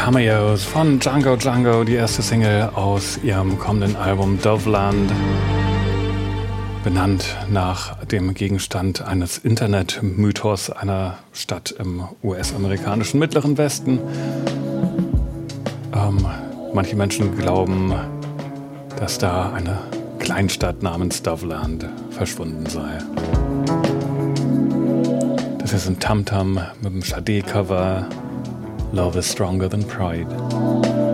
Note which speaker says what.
Speaker 1: Cameos von Django Django, die erste Single aus ihrem kommenden Album Doveland, benannt nach dem Gegenstand eines Internetmythos einer Stadt im US-amerikanischen Mittleren Westen. Manche Menschen glauben, dass da eine Kleinstadt namens Doveland verschwunden sei. Das ist ein Tamtam mit dem Sade-Cover. Love is Stronger Than Pride.